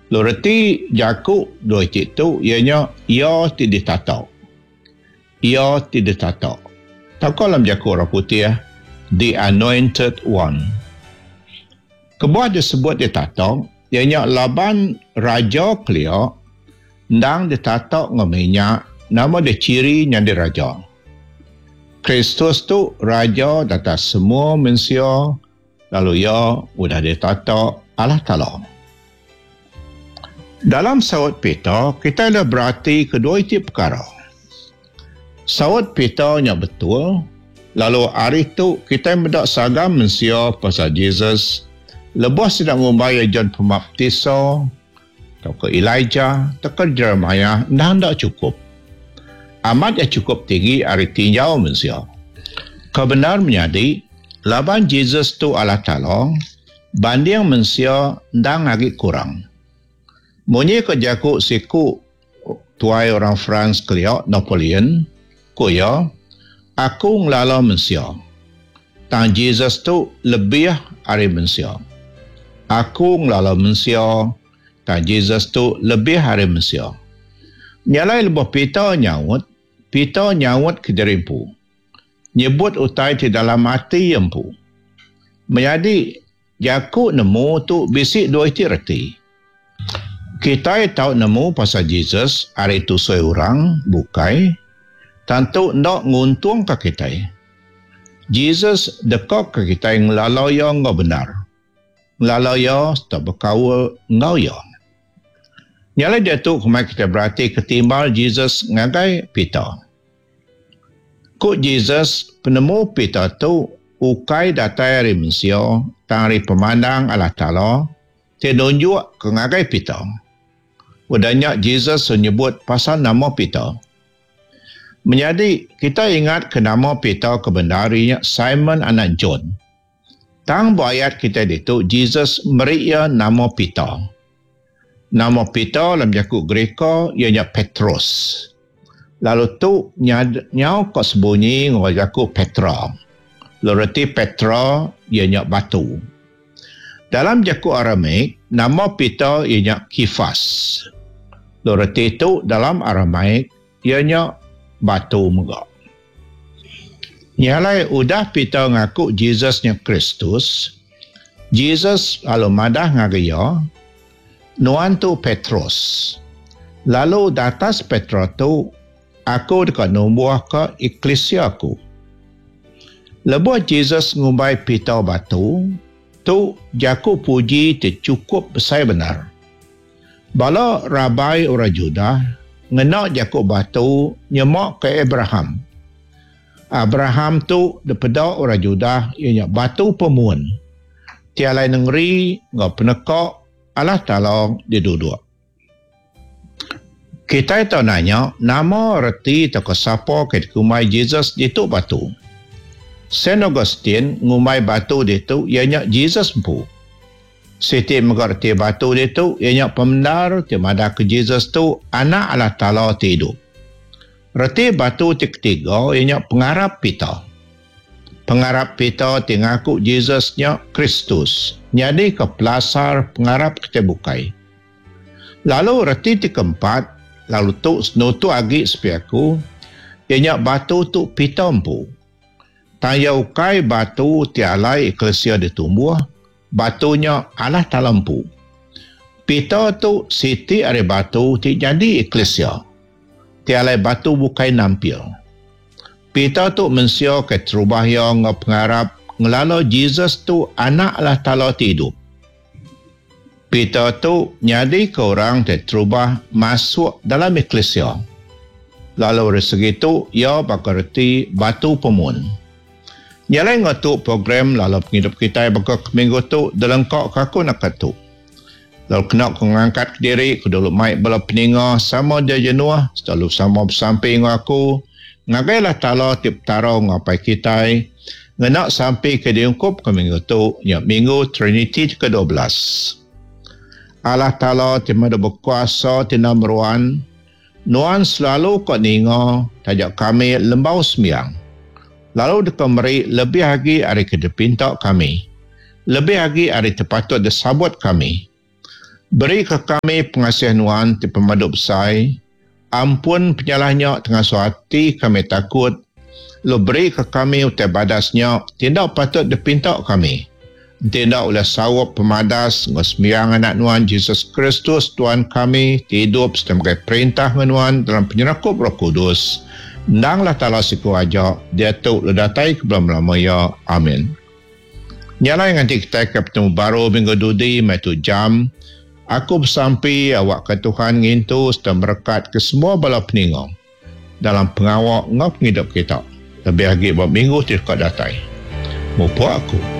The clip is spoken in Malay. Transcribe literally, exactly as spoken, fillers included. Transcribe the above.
Loreti Jakub dua itu ianya ia tidak tato. Ia tidak tato. Tak kolam Jakub orang putih ya. The Anointed One. Kebuah disebut dia tato, ianya Laban raja Cleo ndang dia tato ngomenya nama dia ciri yang dia raja. Kristus tu raja atas semua manusia, lalu ia sudah ditato Allah Ta'ala. Dalam sawat peta, kita ada berarti kedua itu perkara. Sawat peta yang betul, lalu hari itu kita mendak sagam manusia pasal Jesus, lepas tidak membayar John Pembaptisa, atau ke Elijah, atau ke Jeremiah, dah tidak cukup. Amat yang cukup tinggi hari tinjau manusia. Kebenar menjadi, laban Jesus tu Allah Ta'ala, banding manusia dan lagi kurang. Munyi ke Jakub siku tuai orang France keliak Napoleon, kuya, aku ngelala manusia. Tang Jesus tu lebih hari manusia. Aku ngelala manusia, tang Jesus tu lebih hari manusia. Nyalai lebih pita nyawut, pita nyawut ke derimpu. Nyebut utai di dalam hati empu. Menjadi Jakub nemu tu bisik dua iti reti. Kita tahu nemu pasal Jesus hari itu seorang bukai, tentu nak nguntung ke kita. Jesus dekat ke kita yang ngelalaya ngau benar. Ngelalaya tak berkawal ngau ya. Nyala dia tu kemai kita berarti ketimbal Jesus ngagai pita. Kut Jesus penemu pita tu ukai datai dari manusia tari pemandang Allah Ta'ala tenunjuk ke ngagai pita. Wadanya Jesus menyebut pasal nama pita. Menjadi kita ingat ke nama pita kebenarinya Simon anak John. Tang ayat kita itu Jesus meria nama pita. Nama pita dalam Jakub Greka ianya Petrus. Lalu tu nyau kau sebunyi ngau Jakub Petra. Loreti Petra ianya batu. Dalam Jakub Aramaik nama pita ianya Kifas. Loreti itu dalam Aramaik ianya batu megak. Nyalai udah pita ngaku Jesusnya Kristus. Jesus lalu madah ngagaya nuan tu Petrus. Lalu datas Petra tu aku dekat numbuh ke eklesia aku. Lepas Jesus ngumbai pita batu, tu Jakub puji tercukup besar benar. Bala rabai orang Judah ngenak Jakub batu nyemak ke Abraham. Abraham tu daripada orang Judah ianya batu pemuan. Tialai negeri ngau penekak Allah Ta'ala diduduk. Kita tahu nanya, nama reti atau siapa ke kumai Jesus itu batu. Saint Augustine ngumai batu itu ianya Jesus empu. Siti mengerti batu itu ianya pembenar timada ke Jesus tu anak Allah Ta'ala hidup. Reti batu ketiga ianya pengarap pita. Pengarap pita tingaku Jesusnya Kristus. Jadi kepelasar pengarap kita bukai. Lalu reti keempat, lalu tu snotu agi sepiaku, ianya batu tu pita empu. Tanya ukai batu tialai eklesia ditumbuh, batunya Allah Ta'ala empu. Pita tu siti are batu ti jadi eklesia. Tialai batu bukai nampil. Pita tu mensia ke terubah yang pengarap ngelalo Jesus tu anak Allah Ta'ala hidup. Pita tu nyadi ke orang terubah masuk dalam eklesia. Lalu dari segitu, ia bakarti batu pemun. Nyalai ngatu program lalu penghidup kita bakal minggu tu dalam kau kaku nak katu. Lalu kena aku ngangkat diri, aku dulu maik bala peninga sama dia jenuah, selalu sama bersamping aku. Ngagailah Ta'ala tip tarau ngapai kita. Ngenak sampai ke diungkup ke minggu tu, ya minggu Trinity ke dua belas. Allah Ta'ala timada berkuasa tina meruan, nuan selalu kau ninga, tajak kami lembau sembiang. Lalu dikemeri lebih lagi hari kedepintak kami. Lebih lagi hari terpatut disabut kami. Beri ke kami pengasihan Tuhan ti pemaduk besai, ampun penyalahnya tengah suhati kami takut, lo beri ke kami utai badasnya, tindak patut dipintak kami. Tindak oleh sawap pemadas, ngosmiang anak Tuhan Yesus Kristus Tuhan kami, hidup sebagai perintah Tuhan dalam penyerakup Roh Kudus. Ndanglah tala siku aja, dia tu ledatai ke belum lama ya. Amin. Nyala yang nanti kita ketemu baru minggu dudi, maitu jam. Aku bersampi awak ke Tuhan ngintu serta berkat ke semua bala peningong dalam pengawak ngok hidup kita. Lebih lagi buat minggu tidak datai. Mupu aku.